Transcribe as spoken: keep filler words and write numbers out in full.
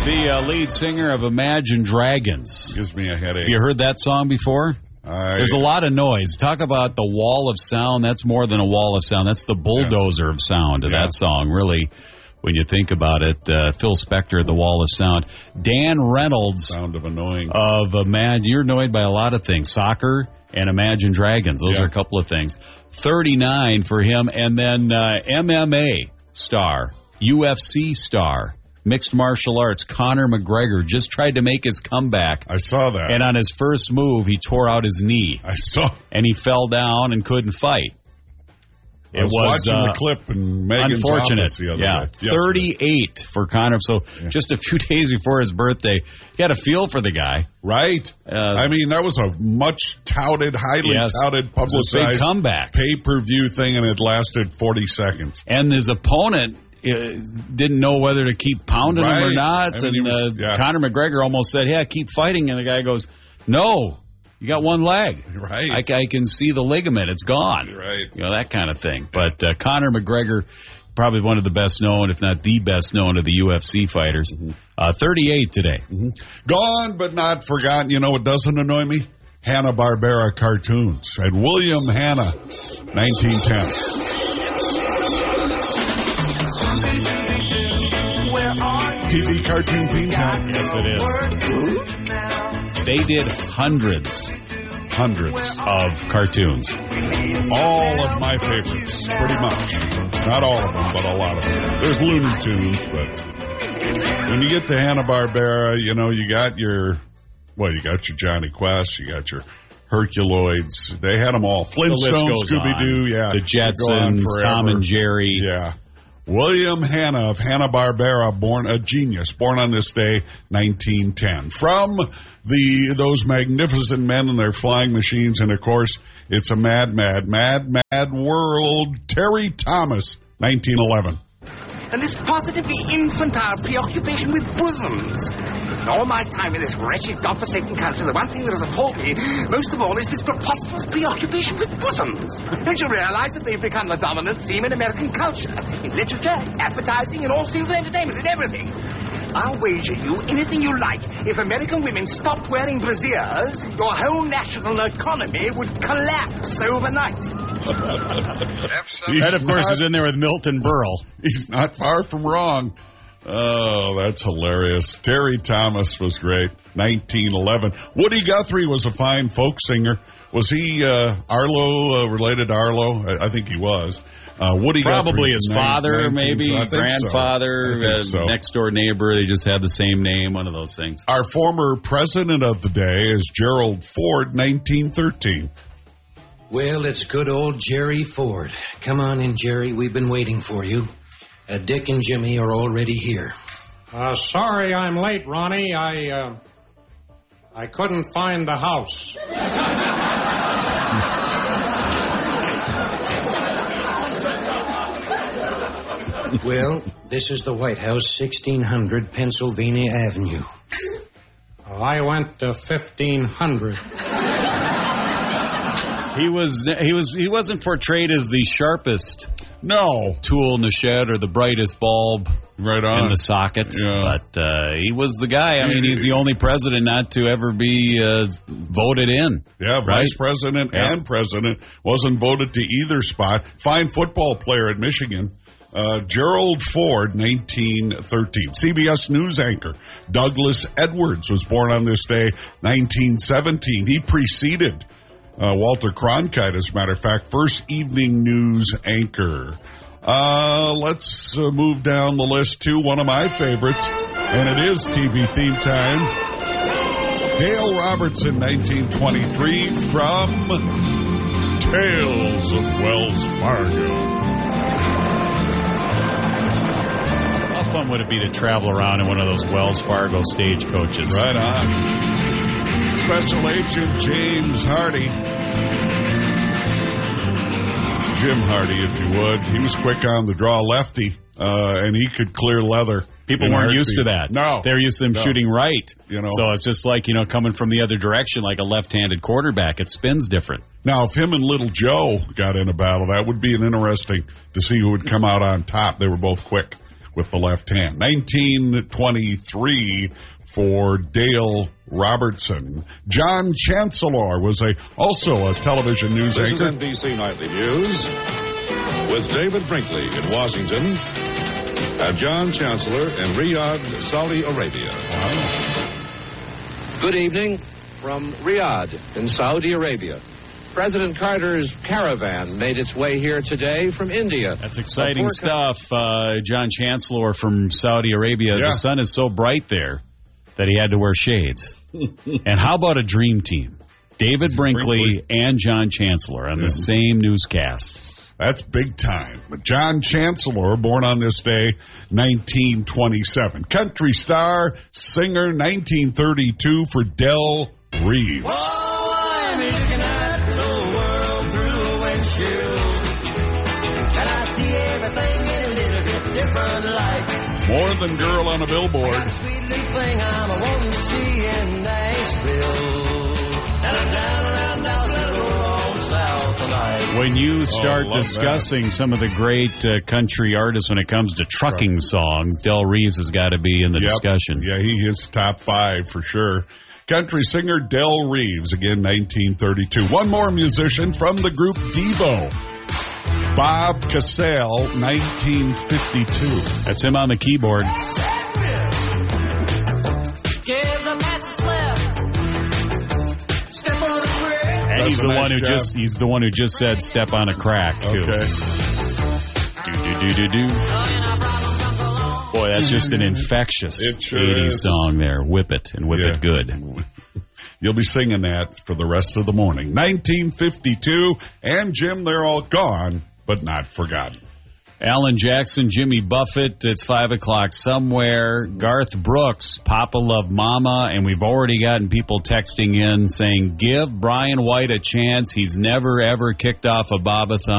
The uh, lead singer of Imagine Dragons. Gives me a headache. Have you heard that song before? I, There's a lot of noise. Talk about the wall of sound. That's more than a wall of sound. That's the bulldozer yeah. of sound to yeah. that song, really, when you think about it. Uh, Phil Spector, The Wall of Sound. Dan Reynolds. Sound of annoying. Of Imagine. You're annoyed by a lot of things. Soccer and Imagine Dragons. Those yeah. are a couple of things. thirty-nine for him. And then uh, M M A star, U F C star, mixed martial arts, Conor McGregor just tried to make his comeback. I saw that. And on his first move, he tore out his knee. I saw. And he fell down and couldn't fight. I was, it was watching uh, the clip in Megan's unfortunate. office the other yeah, day. thirty-eight for Conor. So yeah. just a few days before his birthday, you got a feel for the guy. Right. Uh, I mean, that was a much touted, highly yes, touted, publicized big comeback. Pay-per-view thing, and it lasted forty seconds. And his opponent uh, didn't know whether to keep pounding right. him or not. I mean, and was, uh, yeah. Conor McGregor almost said, yeah, keep fighting. And the guy goes, no. You got one leg. Right. I, I can see the ligament. It's gone. Right. You know, that kind of thing. But uh, Conor McGregor, probably one of the best known, if not the best known of the U F C fighters. Mm-hmm. Uh, thirty-eight today. Mm-hmm. Gone but not forgotten. You know what doesn't annoy me? Hanna-Barbera cartoons. And William Hanna, nineteen ten. T V cartoon theme time. Yes, it is. They did hundreds, hundreds of cartoons. All of my favorites, pretty much. Not all of them, but a lot of them. There's Looney Tunes, but when you get to Hanna-Barbera, you know, you got your, well, you got your Johnny Quest, you got your Herculoids. They had them all. Flintstones, Scooby-Doo, yeah. The Jetsons, Tom and Jerry. Yeah. William Hanna of Hanna-Barbera, born a genius, born on this day, nineteen ten. From the those magnificent men and their flying machines, and of course, it's a mad, mad, mad, mad world. Terry Thomas, nineteen eleven. And this positively infantile preoccupation with bosoms. In all my time in this wretched, godforsaken country, the one thing that has appalled me most of all is this preposterous preoccupation with bosoms. Don't you realize that they've become the dominant theme in American culture? In literature, advertising, in all fields of entertainment, in everything. I'll wager you anything you like. If American women stopped wearing brassieres, your whole national economy would collapse overnight. That, of course, is in there with Milton Berle. He's not far from wrong. Oh, that's hilarious. Terry Thomas was great. nineteen eleven. Woody Guthrie was a fine folk singer. Was he uh, Arlo, uh, related to Arlo? I, I think he was. Uh, Woody Probably Guthrie, his father, nineteen, maybe, grandfather, so. uh, so. next door neighbor. They just had the same name, one of those things. Our former president of the day is Gerald Ford, nineteen thirteen. Well, it's good old Jerry Ford. Come on in, Jerry. We've been waiting for you. Uh, Dick and Jimmy are already here. Uh, sorry I'm late, Ronnie. I, uh, I couldn't find the house. Well, this is the White House, sixteen hundred Pennsylvania Avenue. Uh, I went to fifteen hundred. He was he was he wasn't portrayed as the sharpest no tool in the shed or the brightest bulb right on in the socket, yeah. but uh, he was the guy. I mean, he's the only president not to ever be uh, voted in. Yeah, right? vice president yeah. and president wasn't voted to either spot. Fine football player at Michigan. Uh, Gerald Ford, nineteen thirteen. C B S News anchor Douglas Edwards was born on this day, nineteen seventeen. He preceded uh, Walter Cronkite, as a matter of fact, first evening news anchor. Uh, let's uh, move down the list to one of my favorites, and it is T V theme time. Dale Robertson, nineteen twenty-three, from Tales of Wells Fargo. How fun would it be to travel around in one of those Wells Fargo stagecoaches? Right on. Special Agent James Hardy. Jim Hardy, if you would. He was quick on the draw, lefty, uh, and he could clear leather. People weren't used to that. No. They're used to them no. shooting right. You know. So it's just like, you know, coming from the other direction like a left-handed quarterback. It spins different. Now, if him and Little Joe got in a battle, that would be an interesting to see who would come out on top. They were both quick with the left hand. nineteen twenty-three for Dale Robertson. John Chancellor was a also a television news This anchor. is N B C Nightly News with David Brinkley in Washington and John Chancellor in Riyadh, Saudi Arabia. Wow. Good evening from Riyadh in Saudi Arabia. President Carter's caravan made its way here today from India. That's exciting stuff. Uh, John Chancellor from Saudi Arabia. Yeah. The sun is so bright there that he had to wear shades. And how about a dream team? David Brinkley, Brinkley. and John Chancellor on yes. the same newscast. That's big time. But John Chancellor, born on this day, nineteen twenty-seven. Country star, singer, nineteen thirty-two for Del Reeves. Oh, I'm looking at the world through a windshield. Can I see everything in a little bit different light? More Than Girl on a Billboard. Got a sweet little thing I'm a wanting to see in Nashville. And I'm down around Dallas, on south tonight. When you start oh, discussing that. some of the great uh, country artists when it comes to trucking right. songs, Del Reeves has got to be in the yep. discussion. Yeah, he is top five for sure. Country singer Del Reeves, again, nineteen thirty-two. One more musician from the group Devo. Bob Cassell, nineteen fifty-two. That's him on the keyboard. Give the master slap. Step on the crack. And he's That's the nice one who job. just he's the one who just said step on a crack too. Okay. Do do do do do. Boy, that's just an infectious It sure eighties is. song there. Whip it and whip Yeah. it good. You'll be singing that for the rest of the morning. nineteen fifty-two, and Jim, they're all gone, but not forgotten. Alan Jackson, Jimmy Buffett, it's five o'clock somewhere. Garth Brooks, Papa Love Mama, and we've already gotten people texting in saying, give Brian White a chance. He's never, ever kicked off a Bobathon.